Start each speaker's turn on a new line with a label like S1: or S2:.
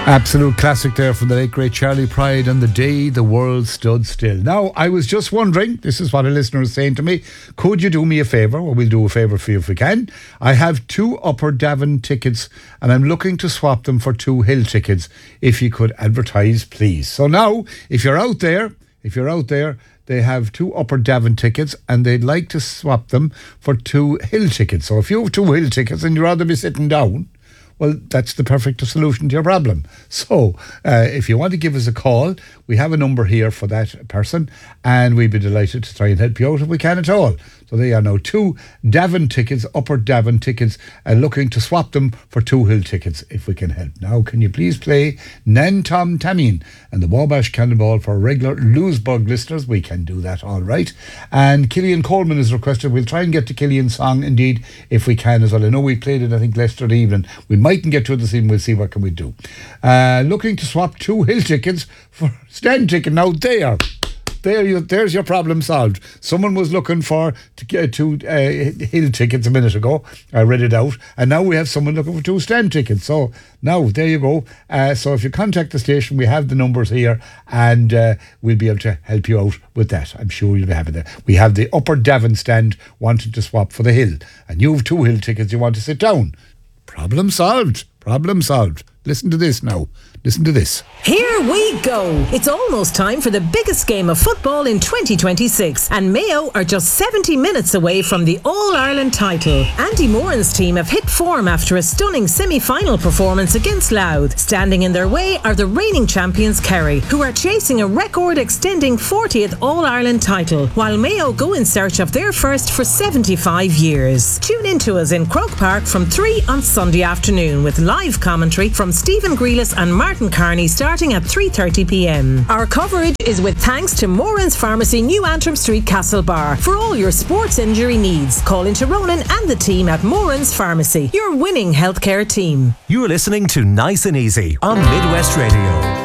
S1: Absolute classic there from the late great Charlie Pride and The Day the World Stood Still. Now, I was just wondering, this is what a listener is saying to me, could you do me a favour? Well, we'll do a favour for you if we can. I have 2 Upper Devon tickets and I'm looking to swap them for 2 Hill tickets. If you could advertise, please. So now, if you're out there, they have 2 Upper Devon tickets and they'd like to swap them for 2 Hill tickets. So if you have 2 Hill tickets and you'd rather be sitting down, well, that's the perfect solution to your problem. So, if you want to give us a call, we have a number here for that person, and we'd be delighted to try and help you out if we can at all. So they are now 2 Devon tickets, Upper Devon tickets, and looking to swap them for 2 Hill tickets if we can help. Now, can you please play Nan Tom Tameen and the Wabash Cannonball for regular Lewsburg listeners? We can do that, all right. And Killian Coleman is requested. We'll try and get to Killian's song, indeed, if we can as well. I know we played it, I think, yesterday evening. We mightn't get to it this evening. We'll see what can we do. Looking to swap 2 Hill tickets for stand ticket. Now, there's your problem solved. Someone was looking for 2 Hill tickets a minute ago. I read it out. And now we have someone looking for 2 stand tickets. So now, there you go. So if you contact the station, we have the numbers here and we'll be able to help you out with that. I'm sure you'll be happy there. We have the Upper Devon stand wanting to swap for the Hill. And you have 2 Hill tickets you want to sit down. Problem solved. Problem solved. Listen to this now. Listen to this.
S2: Here we go. It's almost time for the biggest game of football in 2026 and Mayo are just 70 minutes away from the All-Ireland title. Andy Moran's team have hit form after a stunning semi-final performance against Louth. Standing in their way are the reigning champions Kerry, who are chasing a record-extending 40th All-Ireland title, while Mayo go in search of their first for 75 years. Tune in to us in Croke Park from 3 on Sunday afternoon with live commentary from Stephen Grealis and Martin Carney starting at 3:30pm. Our coverage is with thanks to Moran's Pharmacy, New Antrim Street, Castlebar. For all your sports injury needs, call into Ronan and the team at Moran's Pharmacy, your winning healthcare team.
S3: You're listening to Nice and Easy on Midwest Radio.